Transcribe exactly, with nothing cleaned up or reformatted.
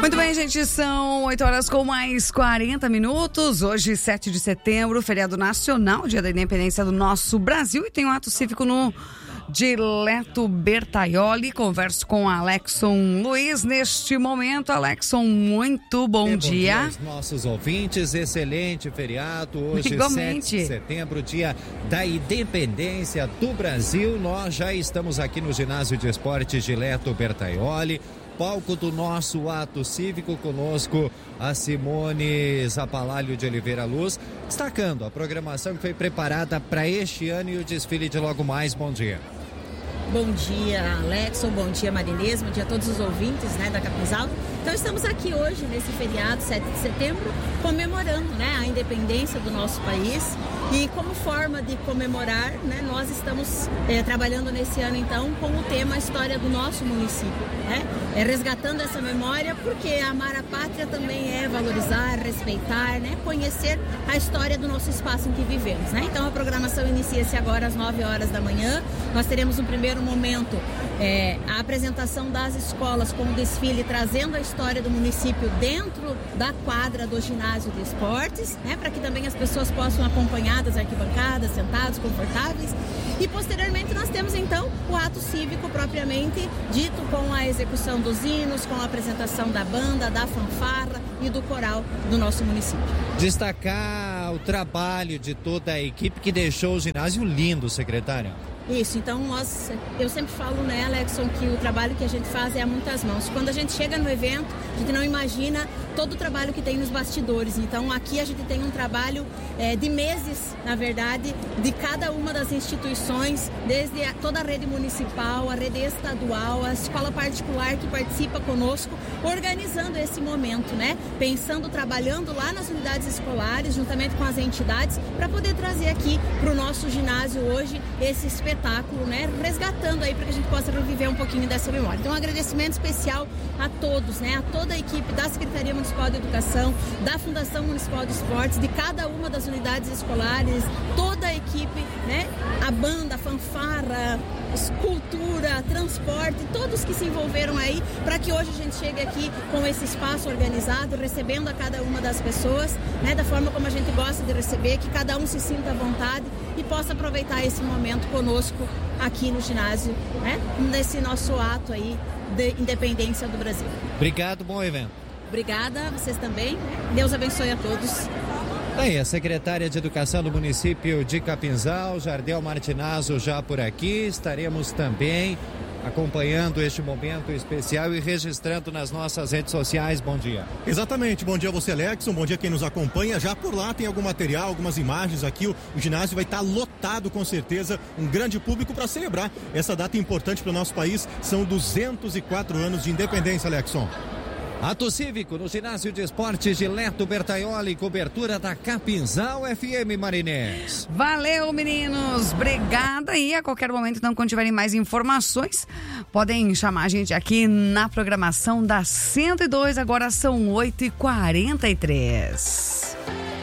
Muito bem, gente, são oito horas com mais quarenta minutos. Hoje, sete de setembro, feriado nacional, dia da independência do nosso Brasil. E tem um ato cívico no Dileto Bertaioli. Converso com Alexson Luiz neste momento. Alexson, muito bom, bom dia. Bom dia aos nossos ouvintes, excelente feriado. Hoje, Igualmente. sete de setembro, dia da independência do Brasil. Nós já estamos aqui no ginásio de esportes Dileto Bertaioli. Palco do nosso ato cívico, conosco a Simone Zapalalho de Oliveira Luz, destacando a programação que foi preparada para este ano e o desfile de logo mais. Bom dia. Bom dia, Alexson, bom dia, Marinês, bom dia a todos os ouvintes, né, da Capinzal. Então estamos aqui hoje, nesse feriado, sete de setembro, comemorando, né, a independência do nosso país. E como forma de comemorar, né, nós estamos é, trabalhando nesse ano, então, com o tema História do Nosso Município, né? É, resgatando essa memória, porque amar a pátria também é valorizar, respeitar, né, conhecer a história do nosso espaço em que vivemos, né? Então a programação inicia-se agora às nove horas da manhã. Nós teremos um primeiro momento, é, a apresentação das escolas com o desfile, trazendo a história do município dentro da quadra do ginásio de esportes, né, para que também as pessoas possam acompanhar das arquibancadas, sentados, confortáveis. E posteriormente nós temos então o ato cívico propriamente dito, com a execução dos hinos, com a apresentação da banda, da fanfarra e do coral do nosso município. Destacar o trabalho de toda a equipe que deixou o ginásio lindo, secretária. Isso, então nós, eu sempre falo, né, Alexson, que o trabalho que a gente faz é a muitas mãos. Quando a gente chega no evento, a gente não imagina todo o trabalho que tem nos bastidores. Então aqui a gente tem um trabalho é, de meses, na verdade, de cada uma das instituições, desde a, toda a rede municipal, a rede estadual, a escola particular que participa conosco, organizando esse momento, né? Pensando, trabalhando lá nas unidades escolares, juntamente com as entidades, para poder trazer aqui para o nosso ginásio hoje esse espetáculo, né? Resgatando aí para que a gente possa reviver um pouquinho dessa memória. Então, um agradecimento especial a todos, né? A toda a equipe da Secretaria Municipal de Educação, da Fundação Municipal de Esportes, de cada uma das unidades escolares, toda a equipe, né? A banda, a fanfarra, escultura, transporte, todos que se envolveram aí para que hoje a gente chegue aqui com esse espaço organizado, recebendo a cada uma das pessoas, né? Da forma como a gente gosta de receber, que cada um se sinta à vontade e possa aproveitar esse momento conosco aqui no ginásio, né? Nesse nosso ato aí de independência do Brasil. Obrigado, bom evento. Obrigada, vocês também. Deus abençoe a todos. Aí, a secretária de Educação do município de Capinzal, Jardel Martinazzo, já por aqui. Estaremos também acompanhando este momento especial e registrando nas nossas redes sociais. Bom dia. Exatamente, bom dia a você, Alexson, bom dia quem nos acompanha. Já por lá tem algum material, algumas imagens aqui, o, o ginásio vai estar lotado com certeza, um grande público para celebrar essa data importante para o nosso país. São duzentos e quatro anos de independência, Alexson. Ato cívico no ginásio de esportes Dileto Bertaioli, cobertura da Capinzal F M, Marinês. Valeu, meninos, obrigada. E a qualquer momento, então, quando tiverem mais informações, podem chamar a gente aqui na programação da cento e dois. Agora são oito e quarenta e três.